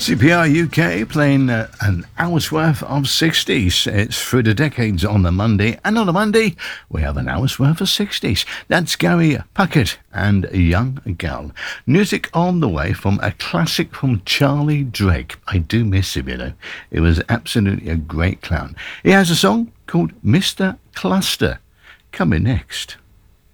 CPR UK playing an hour's worth of 60s. It's through the decades on the Monday, and on a Monday we have an hour's worth of 60s. That's Gary Puckett and a Young Girl. Music on the way from a classic from Charlie Drake. I do miss him, you know. It was absolutely a great clown. He has a song called Mr. Cluster coming next.